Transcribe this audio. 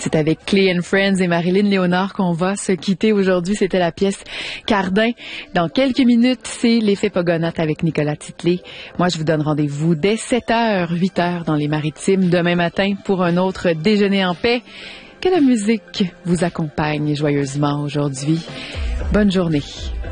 C'est avec Clay and Friends et Marilyn Léonard qu'on va se quitter aujourd'hui. C'était la pièce Cardin. Dans quelques minutes, c'est l'effet Pogonaute avec Nicolas Titley. Moi, je vous donne rendez-vous dès 7h, 8h dans les Maritimes demain matin pour un autre déjeuner en paix. Que la musique vous accompagne joyeusement aujourd'hui. Bonne journée.